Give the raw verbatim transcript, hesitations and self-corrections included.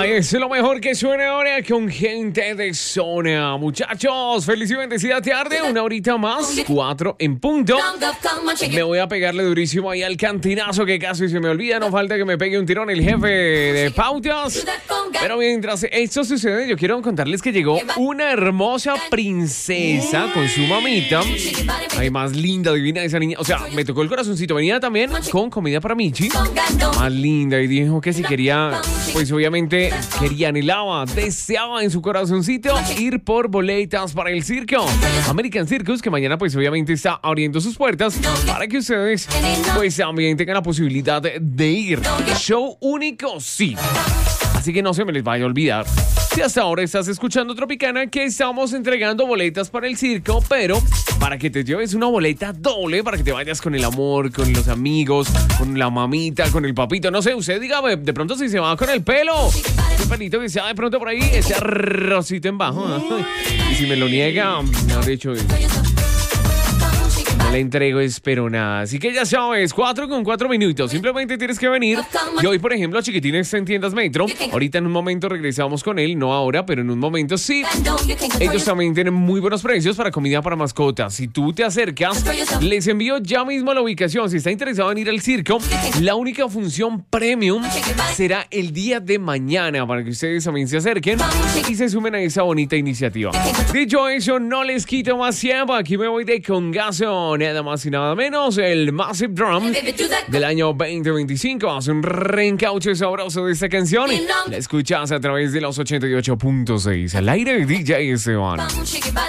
Ay, es lo mejor que suena ahora con gente de zona. Muchachos, feliz y bendecida tarde. Una horita más, cuatro en punto. Me voy a pegarle durísimo ahí al cantinazo que casi se me olvida. No falta que me pegue un tirón el jefe de pautas. Pero mientras esto sucede, yo quiero contarles que llegó una hermosa princesa con su mamita. Ay, más linda, divina esa niña. O sea, me tocó el corazoncito. Venía también con comida para Michi. Más linda. Y dijo que si quería, pues obviamente quería, anhelaba, deseaba en su corazoncito ir por boletas para el circo American Circus, que mañana pues obviamente está abriendo sus puertas para que ustedes pues también tengan la posibilidad de ir. Show único, sí. Así que no se me les vaya a olvidar. Si hasta ahora estás escuchando Tropicana, que estamos entregando boletas para el circo, pero para que te lleves una boleta doble, para que te vayas con el amor, con los amigos, con la mamita, con el papito, no sé, usted dígame, de pronto si se va con el pelo, un pelito que sea de pronto por ahí, ese arrocito en bajo, ¿no? Y si me lo niega, no, de hecho, no le entrego, espero nada. Así que ya sabes, cuatro con cuatro minutos. Simplemente tienes que venir. Y hoy, por ejemplo, a Chiquitines en Tiendas Metro. Ahorita en un momento regresamos con él. No ahora, pero en un momento sí. Ellos también tienen muy buenos precios para comida para mascotas. Si tú te acercas, les envío ya mismo la ubicación. Si está interesado en ir al circo, la única función premium será el día de mañana, para que ustedes también se acerquen y se sumen a esa bonita iniciativa. Dicho eso, no les quito más tiempo. Aquí me voy de congazo. Nada más y nada menos, el Massive Drum del año veinte veinticinco. Hace un reencauche sabroso de esta canción. La escuchas a través de los ochenta y ocho punto seis. Al aire de D J Esteban.